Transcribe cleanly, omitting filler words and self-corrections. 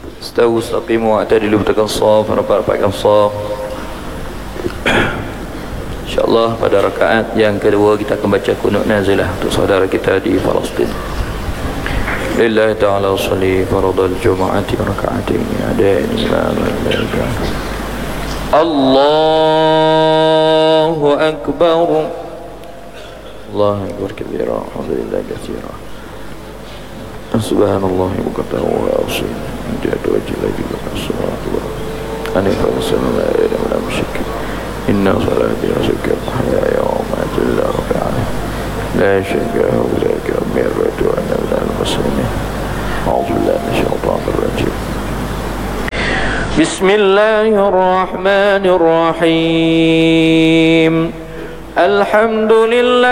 Istawu istaqimu wa'tadilu bertakasaf, rapat-rapatkan saf. InsyaAllah pada rakaat yang kedua kita akan baca kunut nazilah untuk saudara kita di Palestin. Lillahi ta'ala usalli faradul jum'ati raka'atin adain imam al-barakah. Allahu Akbar. Allahu Akbar kabira, alhamdulillah katsira. Subhanallah bukan wa asil. Dia doa jalla juga sallallahu alaihi wasallam la musyrik. Inna salati wa nusuki wa mahyaya wa mamati lillahi rabbil alamin. La syarika lahu wa la umirtu an la muslimin. A'udzu billahi minasyaitonir rajim. Bismillahirrahmanirrahim. Alhamdulillah